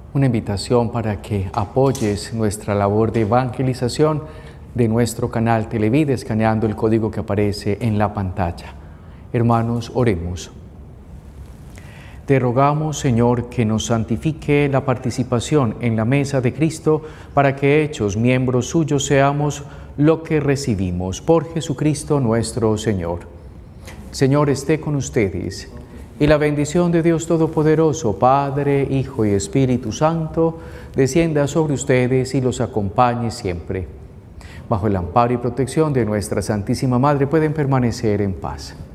una invitación para que apoyes nuestra labor de evangelización de nuestro canal Televid, escaneando el código que aparece en la pantalla. Hermanos, oremos. Te rogamos, Señor, que nos santifique la participación en la mesa de Cristo, para que, hechos miembros suyos, seamos lo que recibimos. Por Jesucristo nuestro Señor. Señor, esté con ustedes. Y la bendición de Dios Todopoderoso, Padre, Hijo y Espíritu Santo, descienda sobre ustedes y los acompañe siempre. Bajo el amparo y protección de nuestra Santísima Madre pueden permanecer en paz.